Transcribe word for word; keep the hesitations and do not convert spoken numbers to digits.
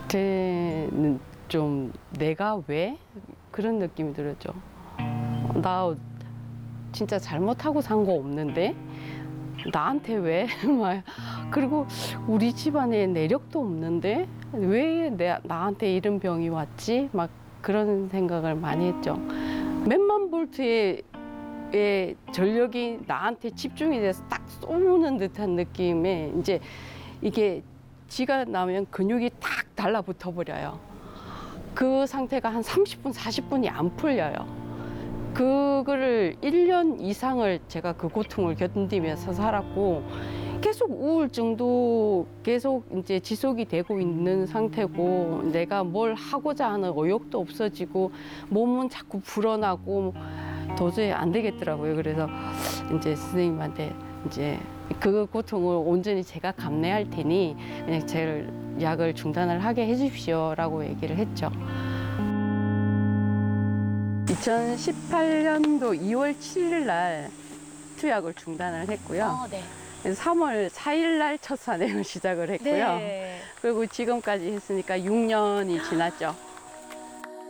그때는 좀 내가 왜? 그런 느낌이 들었죠. 나 진짜 잘못하고 산 거 없는데 나한테 왜? 막 그리고 우리 집안에 내력도 없는데 왜 내, 나한테 이런 병이 왔지? 막 그런 생각을 많이 했죠. 몇만 볼트의 의 전력이 나한테 집중이 돼서 딱 쏘는 듯한 느낌에 이제 이게 지가 나면 근육이 탁 달라붙어 버려요. 그 상태가 한 삼십 분, 사십 분이 안 풀려요. 그거를 일 년 이상을 제가 그 고통을 견디면서 살았고, 계속 우울증도 계속 이제 지속이 되고 있는 상태고, 내가 뭘 하고자 하는 의욕도 없어지고, 몸은 자꾸 불어나고, 도저히 안 되겠더라고요. 그래서 이제 선생님한테 이제 그 고통을 온전히 제가 감내할 테니 그냥 제 약을 중단을 하게 해주십시오라고 얘기를 했죠. 이천십팔 년도 이월 칠일 날 투약을 중단을 했고요. 어, 네. 삼월 사일 날 첫 산행을 시작을 했고요. 네. 그리고 지금까지 했으니까 육 년이 지났죠.